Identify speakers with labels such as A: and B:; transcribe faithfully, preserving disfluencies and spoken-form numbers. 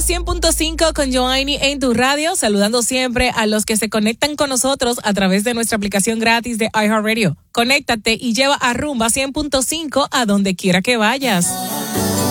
A: cien punto cinco con Joanny en tu radio, saludando siempre a los que se conectan con nosotros a través de nuestra aplicación gratis de iHeartRadio. Conéctate y lleva a Rumba cien punto cinco a donde quiera que vayas.